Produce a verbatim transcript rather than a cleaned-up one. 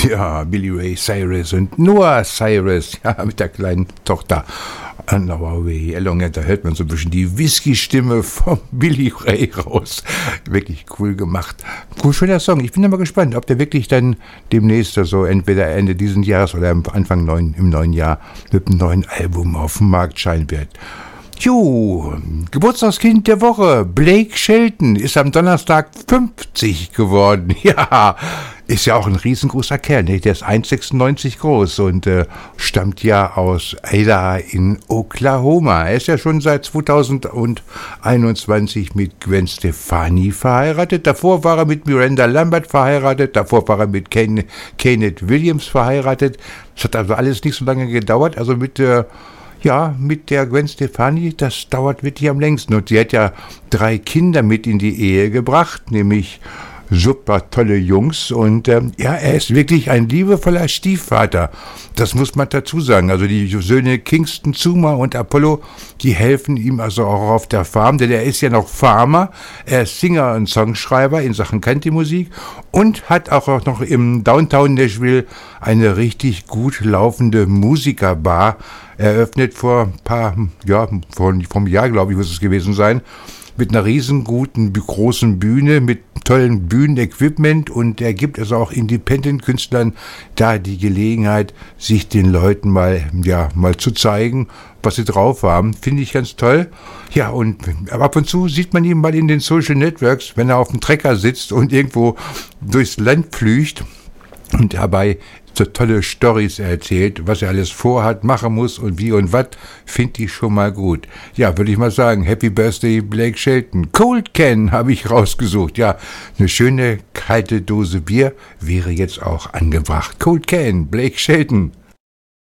Ja, Billy Ray Cyrus und Noah Cyrus, ja, mit der kleinen Tochter. Aber wie Along, da hört man so ein bisschen die Whisky-Stimme vom Billy Ray raus. Wirklich cool gemacht. Cool, schöner Song. Ich bin aber gespannt, ob der wirklich dann demnächst, so also entweder Ende dieses Jahres oder Anfang neuen, im neuen Jahr mit einem neuen Album auf dem Markt scheinen wird. Jo, Geburtstagskind der Woche, Blake Shelton, ist am Donnerstag fünfzig geworden. Ja, ist ja auch ein riesengroßer Kerl, ne? Der ist eins Komma sechsundneunzig groß und äh, stammt ja aus Ada in Oklahoma. Er ist ja schon seit zweitausendeinundzwanzig mit Gwen Stefani verheiratet. Davor war er mit Miranda Lambert verheiratet. Davor war er mit Ken- Kenneth Williams verheiratet. Das hat also alles nicht so lange gedauert. Also mit äh, Ja, mit der Gwen Stefani, das dauert wirklich am längsten. Und sie hat ja drei Kinder mit in die Ehe gebracht, nämlich super tolle Jungs. Und ähm, ja, er ist wirklich ein liebevoller Stiefvater. Das muss man dazu sagen. Also die Söhne Kingston, Zuma und Apollo, die helfen ihm also auch auf der Farm, denn er ist ja noch Farmer. Er ist Singer und Songschreiber in Sachen Country-Musik und hat auch noch im Downtown Nashville eine richtig gut laufende Musikerbar eröffnet vor ein paar, ja, vor, vom Jahr, glaube ich, muss es gewesen sein, mit einer riesenguten, großen Bühne, mit tollen Bühnenequipment, und er gibt also auch Independent-Künstlern da die Gelegenheit, sich den Leuten mal, ja, mal zu zeigen, was sie drauf haben. Finde ich ganz toll. Ja, und ab und zu sieht man ihn mal in den Social Networks, wenn er auf dem Trecker sitzt und irgendwo durchs Land flücht und dabei so tolle Storys erzählt, was er alles vorhat, machen muss und wie und was, finde ich schon mal gut. Ja, würde ich mal sagen, Happy Birthday Blake Shelton. Cold Can habe ich rausgesucht. Ja, eine schöne kalte Dose Bier wäre jetzt auch angebracht. Cold Can, Blake Shelton.